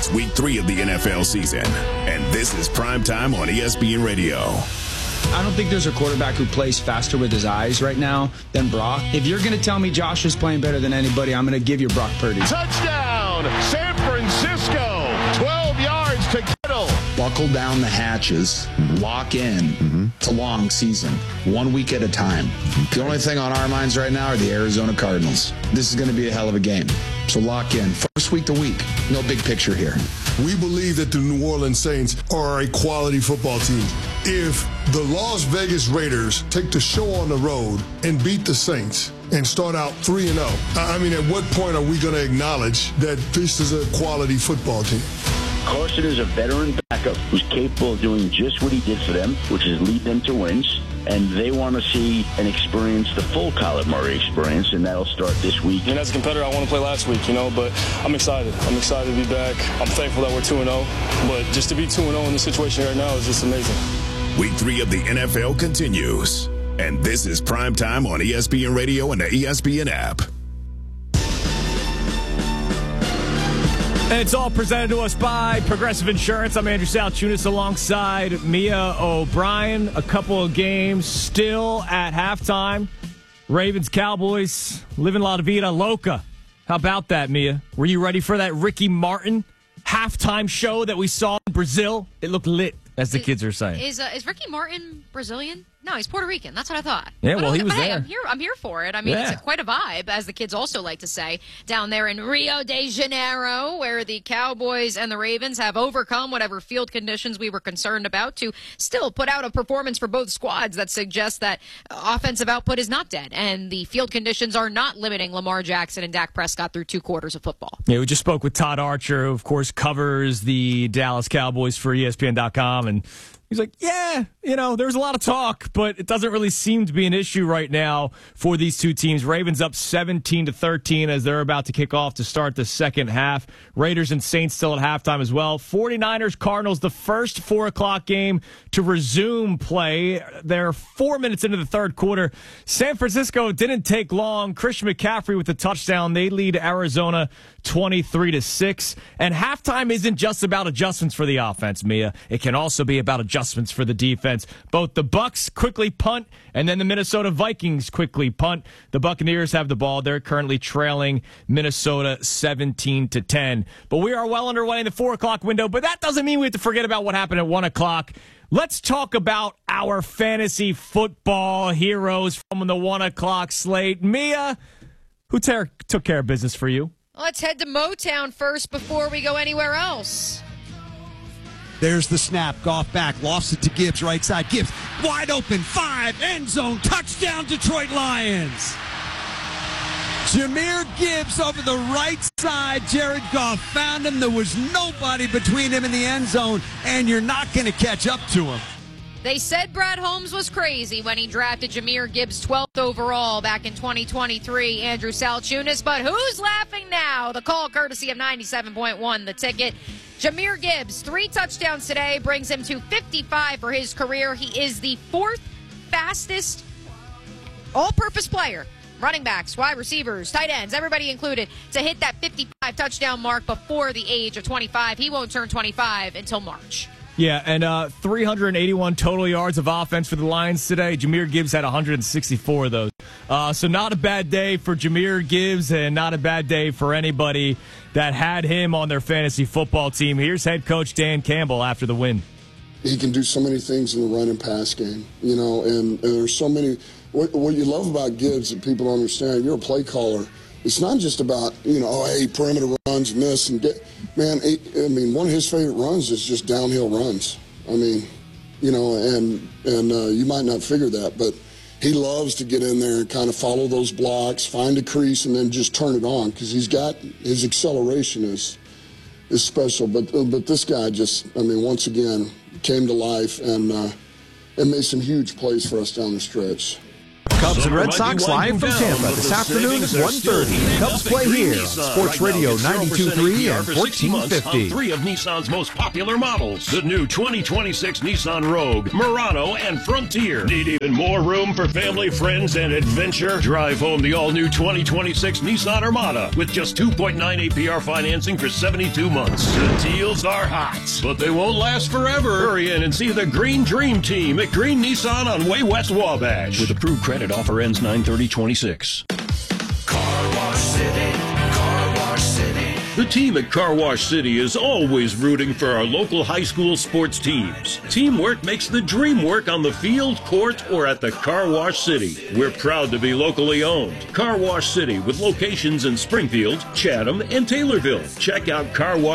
It's week 3 of the NFL season, and this is Primetime on ESPN Radio. I don't think there's a quarterback who plays faster with his eyes right now than Brock. If you're going to tell me Josh is playing better than anybody, I'm going to give you Brock Purdy. Touchdown, San Francisco. 12 yards to Kittle. Buckle down the hatches, lock in. It's a long season, 1 week at a time. The only thing on our minds right now are the Arizona Cardinals. This is going to be a hell of a game. So lock in. First week to week. No big picture here. We believe that the New Orleans Saints are a quality football team. If the Las Vegas Raiders take the show on the road and beat the Saints and start out 3-0, I mean, at what point are we going to acknowledge that this is a quality football team? Carson is a veteran backup who's capable of doing just what he did for them, which is lead them to wins. And they want to see and experience the full Kyler Murray experience, and that'll start this week. And as a competitor, I want to play last week, but I'm excited. I'm excited to be back. I'm thankful that we're 2-0, but just to be 2-0 in this situation right now is just amazing. Week 3 of the NFL continues, and this is Primetime on ESPN Radio and the ESPN app. And it's all presented to us by Progressive Insurance. I'm Andrew Salchunas alongside Mia O'Brien. A couple of games still at halftime. Ravens, Cowboys, living La Vida Loca. How about that, Mia? Were you ready for that Ricky Martin halftime show that we saw in Brazil? It looked lit, as the kids are saying. Is Ricky Martin Brazilian? No, he's Puerto Rican. That's what I thought. Yeah, well, he was there. Hey, I'm here for it. I mean, It's quite a vibe, as the kids also like to say, down there in Rio de Janeiro, where the Cowboys and the Ravens have overcome whatever field conditions we were concerned about to still put out a performance for both squads that suggests that offensive output is not dead, and the field conditions are not limiting Lamar Jackson and Dak Prescott through 2 quarters of football. Yeah, we just spoke with Todd Archer, who, of course, covers the Dallas Cowboys for ESPN.com, and he's like, there's a lot of talk, but it doesn't really seem to be an issue right now for these two teams. Ravens up 17-13 as they're about to kick off to start the second half. Raiders and Saints still at halftime as well. 49ers, Cardinals, the first 4 o'clock game to resume play. They're 4 minutes into the third quarter. San Francisco didn't take long. Christian McCaffrey with the touchdown. They lead Arizona 23-6. And halftime isn't just about adjustments for the offense, Mia. It can also be about adjustments for the defense. Both the Bucs quickly punt, and then the Minnesota Vikings quickly punt. The Buccaneers have the ball. They're currently trailing Minnesota 17-10. But we are well underway in the 4 o'clock window, but that doesn't mean we have to forget about what happened at 1 o'clock. Let's talk about our fantasy football heroes from the 1 o'clock slate. Mia, who took care of business for you? Let's head to Motown first before we go anywhere else. There's the snap. Goff back. Lofts it to Gibbs. Right side. Gibbs wide open. 5. End zone. Touchdown, Detroit Lions. Jahmyr Gibbs over the right side. Jared Goff found him. There was nobody between him and the end zone, and you're not going to catch up to him. They said Brad Holmes was crazy when he drafted Jahmyr Gibbs 12th overall back in 2023, Andrew Salchunas. But who's laughing now? The call courtesy of 97.1 The Ticket. Jahmyr Gibbs, 3 touchdowns today, brings him to 55 for his career. He is the 4th fastest all-purpose player, running backs, wide receivers, tight ends, everybody included, to hit that 55 touchdown mark before the age of 25. He won't turn 25 until March. Yeah, and 381 total yards of offense for the Lions today. Jahmyr Gibbs had 164 of those. So not a bad day for Jahmyr Gibbs, and not a bad day for anybody that had him on their fantasy football team. Here's head coach Dan Campbell after the win. He can do so many things in the run and pass game, and there's so many. What you love about Gibbs that people don't understand, you're a play caller. It's not just about, perimeter runs and this and get. Man, one of his favorite runs is just downhill runs. And you might not figure that, but he loves to get in there and kind of follow those blocks, find a crease, and then just turn it on because his acceleration is special. But this guy just, once again, came to life and made some huge plays for us down the stretch. Cubs and Red Sox live from Tampa this afternoon at 1:30. Cubs play here on Sports Radio 92.3 and 1450. 3 of Nissan's most popular models. The new 2026 Nissan Rogue, Murano, and Frontier. Need even more room for family, friends, and adventure? Drive home the all-new 2026 Nissan Armada with just 2.9 APR financing for 72 months. The deals are hot, but they won't last forever. Hurry in and see the Green Dream Team at Green Nissan on Way West Wabash. With approved credit, offer ends 9/30/26. Car Wash City, Car Wash City. The team at Car Wash City is always rooting for our local high school sports teams. Teamwork makes the dream work on the field, court, or at the Car Wash City. We're proud to be locally owned. Car Wash City with locations in Springfield, Chatham, and Taylorville. Check out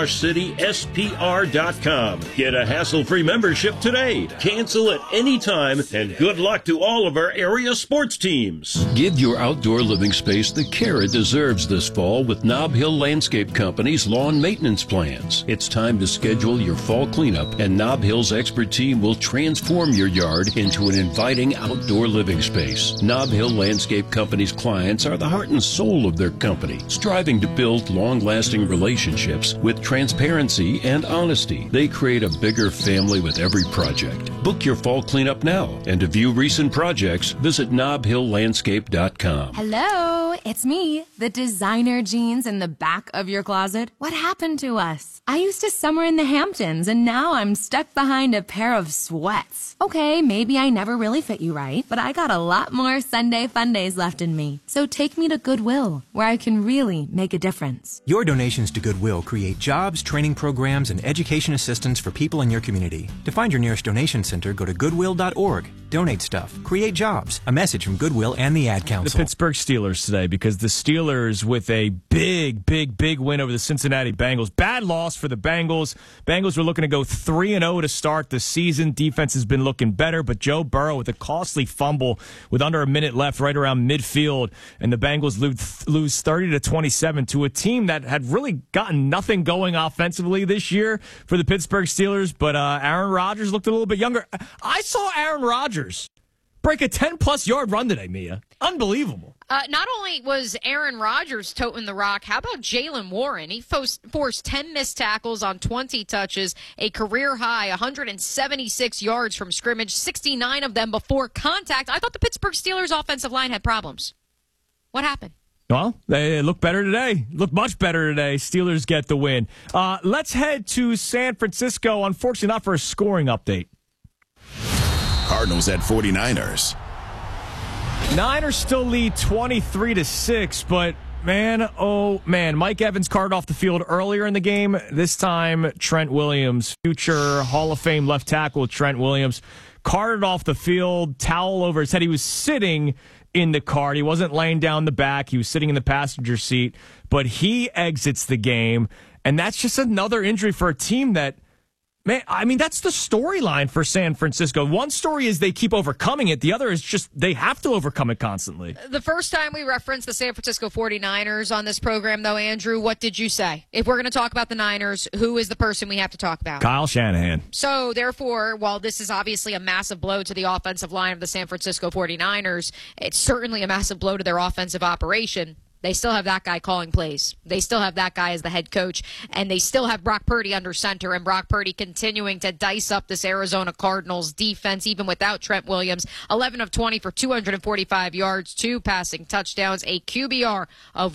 carwashcityspr.com. Get a hassle-free membership today. Cancel at any time, and good luck to all of our area sports teams. Give your outdoor living space the care it deserves this fall with Nob Hill Landscape Company's lawn maintenance plans. It's time to schedule your fall cleanup, and Nob Hill's expert team will transform your yard into an inviting outdoor living space. Nob Hill Landscape Company's clients are the heart and soul of their company, striving to build long-lasting relationships with transparency and honesty. They create a bigger family with every project. Book your fall cleanup now, and to view recent projects, visit nobhilllandscape.com. Hello, it's me, the designer jeans in the back of your closet. What happened to us? I used to summer in the Hamptons, and now I'm stuck behind a pair of sweats. Okay, maybe I never really fit you right, but I got a lot more Sunday fun days left in me. So take me to Goodwill, where I can really make a difference. Your donations to Goodwill create jobs, training programs, and education assistance for people in your community. To find your nearest donation center, go to goodwill.org. Donate stuff. Create jobs. A message from Goodwill and the Ad Council. The Pittsburgh Steelers today, because the Steelers with a big win over the Cincinnati Bengals. Bad loss for the Bengals. Bengals were looking to go 3-0 to start the season. Defense has been looking better, but Joe Burrow with a costly fumble with under a minute left right around midfield, and the Bengals lose 30-27 to a team that had really gotten nothing going offensively this year for the Pittsburgh Steelers, but Aaron Rodgers looked a little bit younger. I saw Aaron Rodgers break a 10-plus yard run today, Mia. Unbelievable. Not only was Aaron Rodgers toting the rock, how about Jaylen Warren? He forced 10 missed tackles on 20 touches, a career-high 176 yards from scrimmage, 69 of them before contact. I thought the Pittsburgh Steelers' offensive line had problems. What happened? Well, they look better today. Look much better today. Steelers get the win. Let's head to San Francisco, unfortunately not for a scoring update. Cardinals at 49ers. Niners still lead 23-6, but man, oh man, Mike Evans carted off the field earlier in the game. This time, Trent Williams, future Hall of Fame left tackle Trent Williams, carted off the field, towel over his head. He was sitting in the cart. He wasn't laying down the back. He was sitting in the passenger seat, but he exits the game, and that's just another injury for a team that, man, I mean, that's the storyline for San Francisco. One story is they keep overcoming it. The other is just they have to overcome it constantly. The first time we referenced the San Francisco 49ers on this program, though, Andrew, what did you say? If we're going to talk about the Niners, who is the person we have to talk about? Kyle Shanahan. So, therefore, while this is obviously a massive blow to the offensive line of the San Francisco 49ers, it's certainly a massive blow to their offensive operation. They still have that guy calling plays. They still have that guy as the head coach, and they still have Brock Purdy under center, and Brock Purdy continuing to dice up this Arizona Cardinals defense, even without Trent Williams. 11 of 20 for 245 yards, 2 passing touchdowns, a QBR of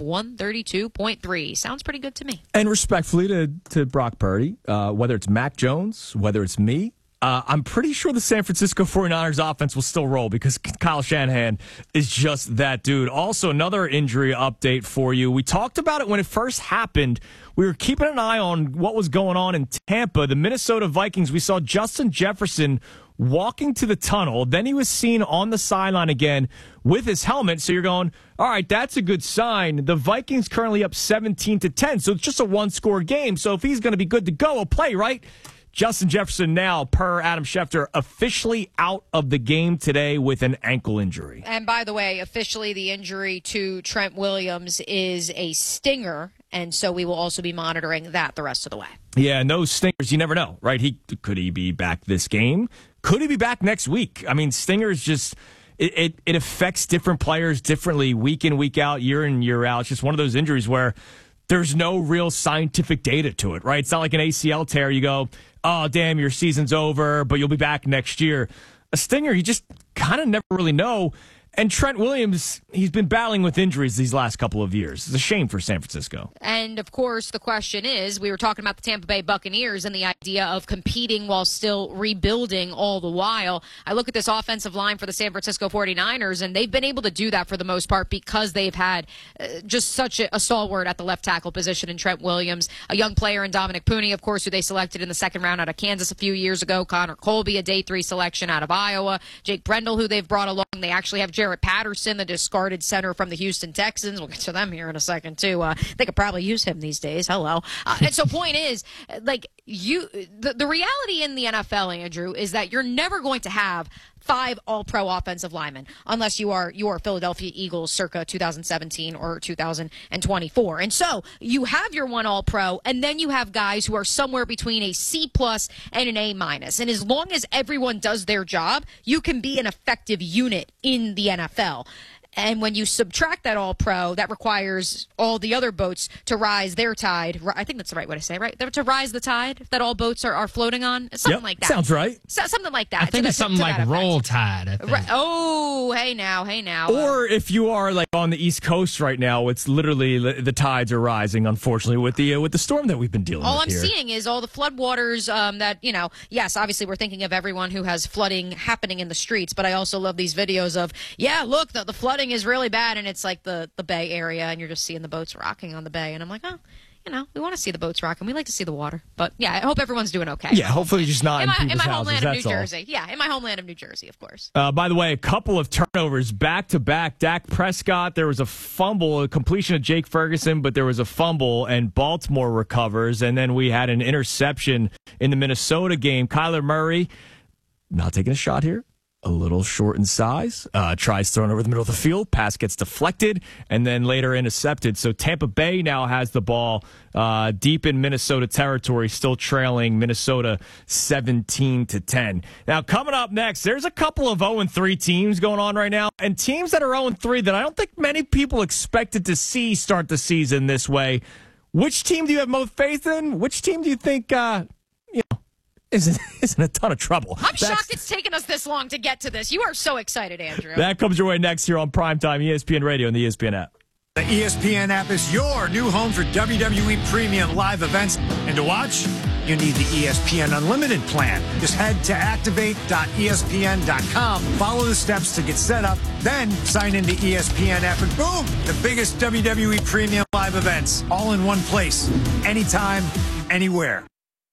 132.3. Sounds pretty good to me. And respectfully to Brock Purdy, whether it's Mac Jones, whether it's me, I'm pretty sure the San Francisco 49ers offense will still roll because Kyle Shanahan is just that dude. Also, another injury update for you. We talked about it when it first happened. We were keeping an eye on what was going on in Tampa. The Minnesota Vikings, we saw Justin Jefferson walking to the tunnel. Then he was seen on the sideline again with his helmet. So you're going, all right, that's a good sign. The Vikings currently up 17-10. So it's just a one-score game. So if he's going to be good to go, he'll play, right? Justin Jefferson now, per Adam Schefter, officially out of the game today with an ankle injury. And by the way, officially the injury to Trent Williams is a stinger, and so we will also be monitoring that the rest of the way. Yeah, and those stingers, you never know, right? Could he be back this game? Could he be back next week? I mean, stingers just, it affects different players differently week in, week out, year in, year out. It's just one of those injuries where there's no real scientific data to it, right? It's not like an ACL tear. You go, oh, damn, your season's over, but you'll be back next year. A stinger, you just kind of never really know. And Trent Williams, he's been battling with injuries these last couple of years. It's a shame for San Francisco. And, of course, the question is, we were talking about the Tampa Bay Buccaneers and the idea of competing while still rebuilding all the while. I look at this offensive line for the San Francisco 49ers, and they've been able to do that for the most part because they've had just such a stalwart at the left tackle position in Trent Williams, a young player in Dominic Pooney, of course, who they selected in the second round out of Kansas a few years ago, Connor Colby, a day 3 selection out of Iowa, Jake Brendel, who they've brought along. They actually have Jarrett Patterson, the discarded center from the Houston Texans. We'll get to them here in a second, too. They could probably use him these days. Hello. And so point is, like, the reality in the NFL, Andrew, is that you're never going to have 5 all-pro offensive linemen unless you are Philadelphia Eagles circa 2017 or 2024. And so you have your 1 all-pro, and then you have guys who are somewhere between a C+ and an A-. And as long as everyone does their job, you can be an effective unit in the NFL. And when you subtract that all-pro, that requires all the other boats to rise their tide. I think that's the right way to say it, right? To rise the tide that all boats are floating on. Something like that. Sounds right. Something like that. I think it's something like roll tide. I think. Right. Oh, hey now. Or if you are like on the East Coast right now, it's literally the tides are rising, unfortunately, with the storm that we've been dealing all with I'm here. seeing is all the floodwaters that, yes, obviously we're thinking of everyone who has flooding happening in the streets, but I also love these videos of, look, the flooding is really bad, and it's like the Bay Area, and you're just seeing the boats rocking on the Bay, and I'm like, we want to see the boats rocking. We like to see the water. But, I hope everyone's doing okay. Yeah, hopefully just not in people's my houses, homeland of New that's all. Jersey. Yeah, in my homeland of New Jersey, of course. By the way, a couple of turnovers back-to-back. Dak Prescott, there was a fumble, a completion of Jake Ferguson, but there was a fumble, and Baltimore recovers. And then we had an interception in the Minnesota game. Kyler Murray, not taking a shot here. A little short in size, tries throwing over the middle of the field, pass gets deflected, and then later intercepted. So Tampa Bay now has the ball deep in Minnesota territory, still trailing Minnesota 17-10. Now, coming up next, there's a couple of 0-3 teams going on right now, and teams that are 0-3 that I don't think many people expected to see start the season this way. Which team do you have most faith in? Which team do you think, isn't a ton of trouble? I'm shocked it's taken us this long to get to this. You are so excited, Andrew. That comes your way next here on Primetime ESPN Radio and the ESPN app. The ESPN app is your new home for WWE Premium live events. And to watch, you need the ESPN Unlimited plan. Just head to activate.espn.com, follow the steps to get set up, then sign into ESPN app, and boom, the biggest WWE Premium live events, all in one place, anytime, anywhere.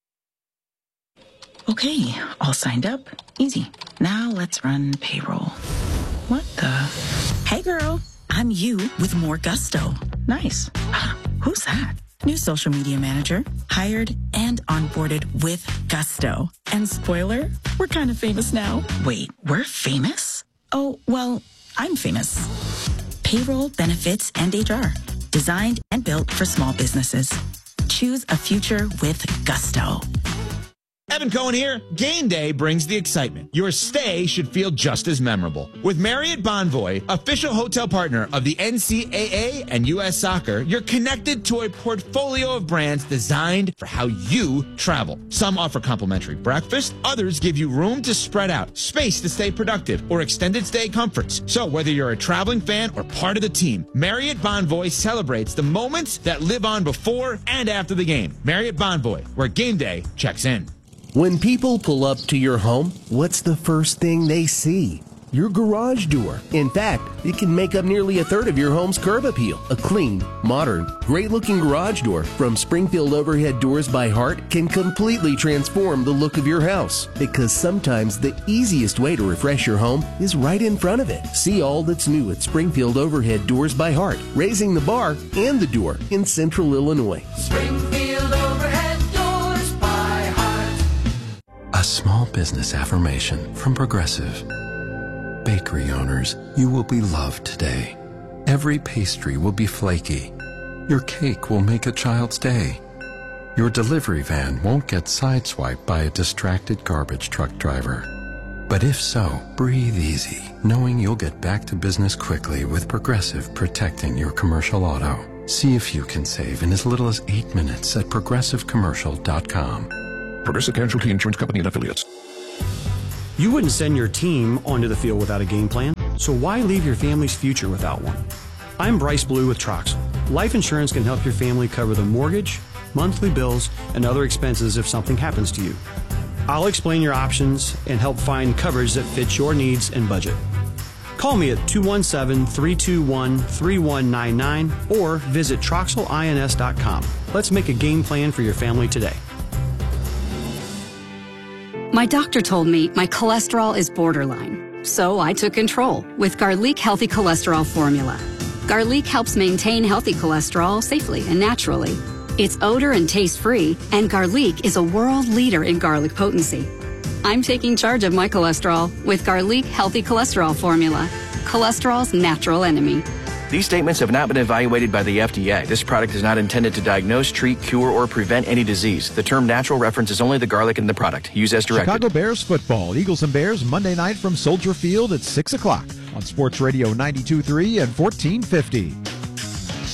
Okay, all signed up. Easy. Now let's run payroll. What the? Hey girl, I'm you with more gusto. Nice. Who's that? New social media manager. Hired and onboarded with gusto. And spoiler, we're kind of famous now. Wait, we're famous? Oh, well, I'm famous. Payroll, benefits, and HR. Designed and built for small businesses. Choose a future with gusto. Evan Cohen here. Game day brings the excitement. Your stay should feel just as memorable. With Marriott Bonvoy, official hotel partner of the NCAA and U.S. Soccer, you're connected to a portfolio of brands designed for how you travel. Some offer complimentary breakfast, others give you room to spread out, space to stay productive, or extended stay comforts. So whether you're a traveling fan or part of the team, Marriott Bonvoy celebrates the moments that live on before and after the game. Marriott Bonvoy, where game day checks in. When people pull up to your home, what's the first thing they see? Your garage door. In fact, it can make up nearly a third of your home's curb appeal. A clean, modern, great-looking garage door from Springfield Overhead Doors by Heart can completely transform the look of your house. Because sometimes the easiest way to refresh your home is right in front of it. See all that's new at Springfield Overhead Doors by Heart, raising the bar and the door in Central Illinois. Springfield Overhead Doors by Heart. A small business affirmation from Progressive. Bakery owners, you will be loved today. Every pastry will be flaky. Your cake will make a child's day. Your delivery van won't get sideswiped by a distracted garbage truck driver. But if so, breathe easy, knowing you'll get back to business quickly with Progressive protecting your commercial auto. See if you can save in as little as 8 minutes at progressivecommercial.com. Progressive Casualty Insurance Company and Affiliates. You wouldn't send your team onto the field without a game plan, so why leave your family's future without one? I'm Bryce Blue with Troxel. Life insurance can help your family cover the mortgage, monthly bills, and other expenses if something happens to you. I'll explain your options and help find coverage that fits your needs and budget. Call me at 217-321-3199 or visit TroxelINS.com. Let's make a game plan for your family today. My doctor told me my cholesterol is borderline, so I took control with Garlic Healthy Cholesterol Formula. Garlic helps maintain healthy cholesterol safely and naturally. It's odor and taste-free, and Garlic is a world leader in garlic potency. I'm taking charge of my cholesterol with Garlic Healthy Cholesterol Formula, cholesterol's natural enemy. These statements have not been evaluated by the FDA. This product is not intended to diagnose, treat, cure, or prevent any disease. The term natural references only the garlic in the product. Use as directed. Chicago Bears football. Eagles and Bears Monday night from Soldier Field at 6 o'clock on Sports Radio 92.3 and 1450.